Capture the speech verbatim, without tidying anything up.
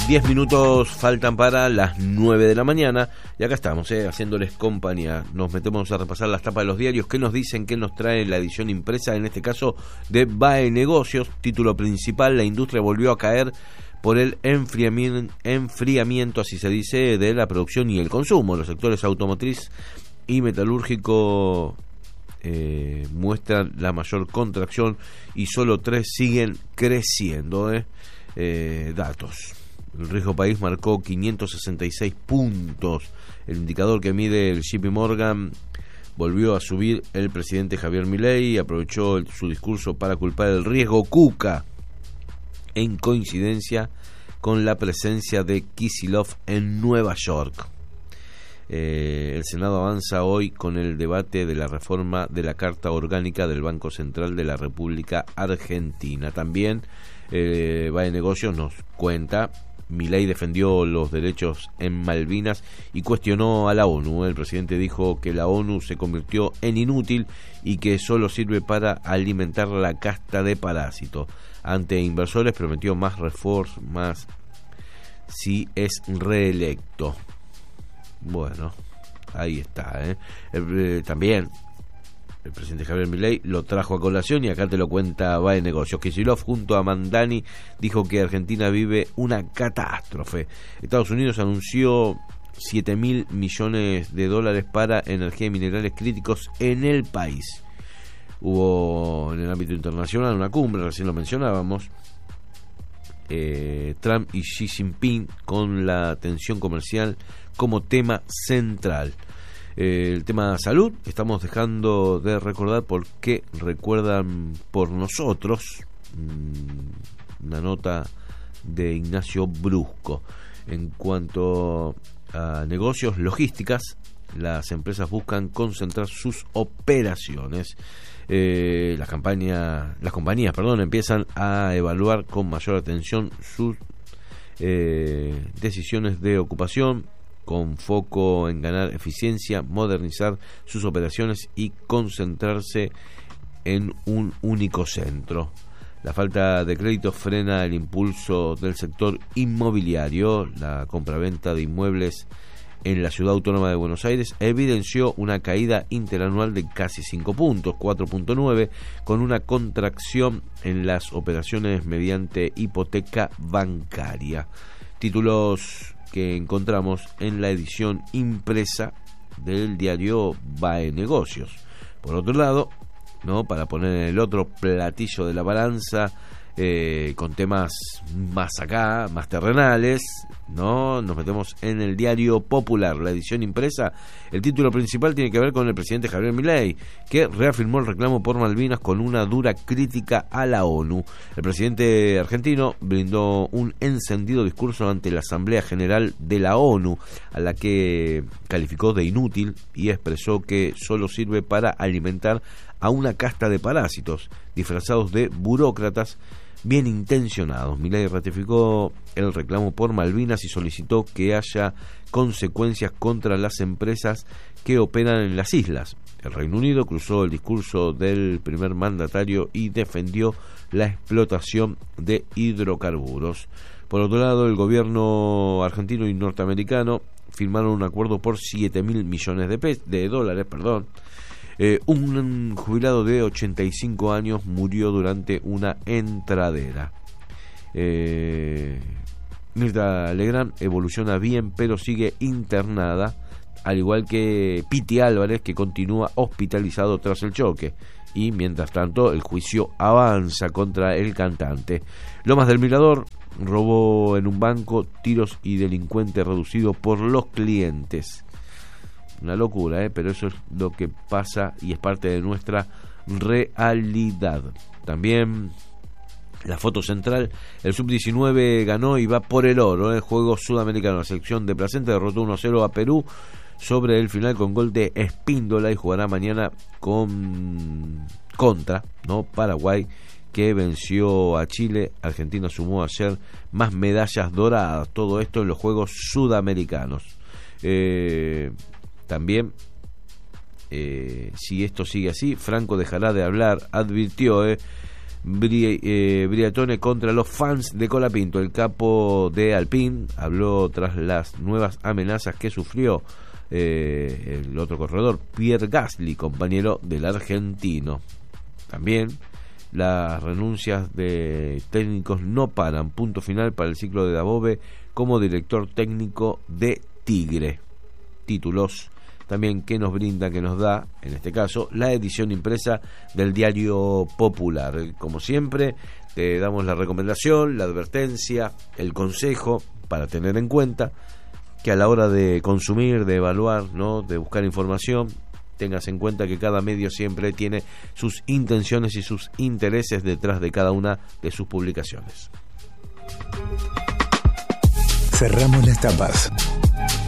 diez minutos faltan para las nueve de la mañana y acá estamos, eh, haciéndoles compañía. Nos metemos a repasar las tapas de los diarios. ¿Qué nos dicen? ¿Qué nos trae la edición impresa? En este caso de B A E Negocios. Título principal: la industria volvió a caer por el enfriamiento, enfriamiento, así se dice, de la producción y el consumo. Los sectores automotriz y metalúrgico eh, muestran la mayor contracción y solo tres siguen creciendo. Eh. Eh, datos. El riesgo país marcó quinientos sesenta y seis puntos. El indicador que mide el J P Morgan volvió a subir. El presidente Javier Milei aprovechó el, su discurso para culpar el riesgo Kuka, en coincidencia con la presencia de Kicillof en Nueva York. Eh, el Senado avanza hoy con el debate de la reforma de la Carta Orgánica del Banco Central de la República Argentina. También eh, B A E Negocios nos cuenta: Milei defendió los derechos en Malvinas y cuestionó a la ONU. El presidente dijo que la ONU se convirtió en inútil y que solo sirve para alimentar la casta de parásitos. Ante inversores prometió más reformas si es reelecto. Bueno, ahí está, ¿eh? Eh, también el presidente Javier Milei lo trajo a colación y acá te lo cuenta B A E Negocios. Kicillof junto a Mandani dijo que Argentina vive una catástrofe. Estados Unidos anunció siete mil millones de dólares para energía y minerales críticos en el país. Hubo en el ámbito internacional una cumbre, recién lo mencionábamos. Eh, Trump y Xi Jinping con la tensión comercial como tema central. Eh, el tema salud, estamos dejando de recordar por qué recuerdan por nosotros. Mm, una nota de Ignacio Brusco. En cuanto a negocios, logísticas, las empresas buscan concentrar sus operaciones. Eh, las campañas, las compañías, perdón, empiezan a evaluar con mayor atención sus eh, decisiones de ocupación, con foco en ganar eficiencia, modernizar sus operaciones y concentrarse en un único centro. La falta de crédito frena el impulso del sector inmobiliario. La compraventa de inmuebles en la Ciudad Autónoma de Buenos Aires evidenció una caída interanual de casi cinco puntos, cuatro punto nueve, con una contracción en las operaciones mediante hipoteca bancaria. Títulos que encontramos en la edición impresa del diario B A E Negocios. Por otro lado, ¿no?, para poner en el otro platillo de la balanza, eh, con temas más acá, más terrenales, ¿no?, nos metemos en el diario Popular, la edición impresa. El título principal tiene que ver con el presidente Javier Milei, que reafirmó el reclamo por Malvinas con una dura crítica a la ONU. El presidente argentino brindó un encendido discurso ante la Asamblea General de la ONU, a la que calificó de inútil y expresó que solo sirve para alimentar a una casta de parásitos disfrazados de burócratas bien intencionados. Milei ratificó el reclamo por Malvinas y solicitó que haya consecuencias contra las empresas que operan en las islas. El Reino Unido cruzó el discurso del primer mandatario y defendió la explotación de hidrocarburos. Por otro lado, el gobierno argentino y norteamericano firmaron un acuerdo por siete mil millones de, pes- de dólares, perdón. Eh, un jubilado de ochenta y cinco años murió durante una entradera. Eh, Mirta Legrand evoluciona bien, pero sigue internada, al igual que Piti Álvarez, que continúa hospitalizado tras el choque. Y mientras tanto, el juicio avanza contra el cantante. Lomas del Mirador: robo en un banco, tiros y delincuente reducido por los clientes. Una locura, ¿eh? Pero eso es lo que pasa y es parte de nuestra realidad. También la foto central: el sub diecinueve ganó y va por el oro en el juego sudamericano. La selección de Plasencia derrotó uno a cero a Perú sobre el final con gol de Espíndola y jugará mañana con contra, ¿no?, Paraguay, que venció a Chile. Argentina sumó ayer más medallas doradas. Todo esto en los juegos sudamericanos. Eh... También, eh, si esto sigue así, Franco dejará de hablar, advirtió. Eh. Bri, eh, Briatore contra los fans de Colapinto. El capo de Alpine habló tras las nuevas amenazas que sufrió eh, el otro corredor, Pierre Gasly, compañero del argentino. También las renuncias de técnicos no paran. Punto final para el ciclo de Dabove como director técnico de Tigre. Títulos también que nos brinda, que nos da, en este caso, la edición impresa del Diario Popular. Como siempre, te damos la recomendación, la advertencia, el consejo para tener en cuenta que a la hora de consumir, de evaluar, ¿no?, de buscar información, tengas en cuenta que cada medio siempre tiene sus intenciones y sus intereses detrás de cada una de sus publicaciones. Cerramos las tapas.